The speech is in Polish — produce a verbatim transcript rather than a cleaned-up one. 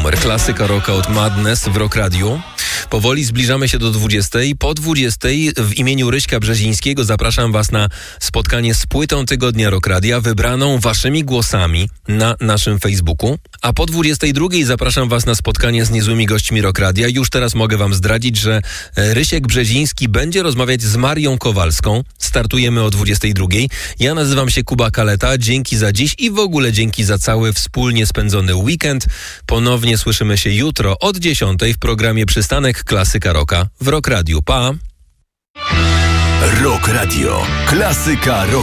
numer. Klasyka rocka od Madness w Rock Radiu. Powoli zbliżamy się do dwudziestej. Po dwudziestej w imieniu Ryśka Brzezińskiego zapraszam Was na spotkanie z płytą Tygodnia Rock Radia, wybraną Waszymi głosami na naszym Facebooku. A po dwudziestej drugiej zapraszam Was na spotkanie z niezłymi gośćmi Rock Radia. Już teraz mogę Wam zdradzić, że Rysiek Brzeziński będzie rozmawiać z Marią Kowalską. Startujemy o dwudziestej drugiej. Ja nazywam się Kuba Kaleta. Dzięki za dziś i w ogóle dzięki za cały wspólnie spędzony weekend. Ponownie słyszymy się jutro od dziesiątej w programie Przystanek Klasyka Rocka w Rock Radiu. Pa! Rock Radio. Klasyka Rocka.